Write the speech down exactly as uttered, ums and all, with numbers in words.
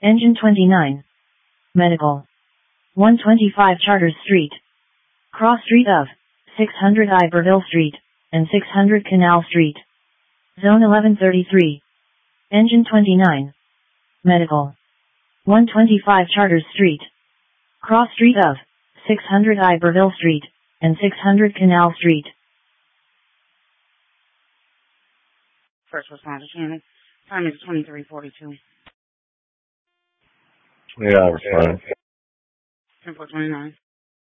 Engine twenty-nine. Medical. one twenty-five Charters Street. Cross Street of six hundred Iberville Street and six hundred Canal Street. Zone eleven thirty-three. Engine twenty-nine. Medical. one twenty-five Charters Street. Cross Street of six hundred Iberville Street and six hundred Canal Street. First responder channel. Time is twenty-three forty-two. Yeah, I responded. ten four twenty-nine.